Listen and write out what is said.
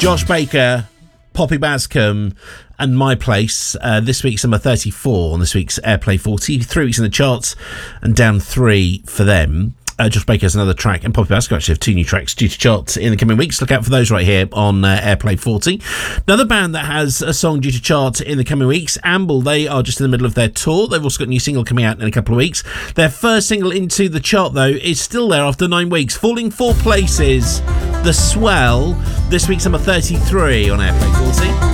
Josh Baker, Poppy Bascombe, and My Place. This week's number 34 on this week's Airplay 40. 3 weeks in the charts and down 3 for them. Josh Baker has another track, and Poppy Bascombe actually have 2 new tracks due to charts in the coming weeks. Look out for those right here on Airplay 40. Another band that has a song due to chart in the coming weeks, Amble. They are just in the middle of their tour. They've also got a new single coming out in a couple of weeks. Their first single into the chart, though, is still there after 9 weeks, falling 4 places. The Swell, this week's number 33 on Airplay 40.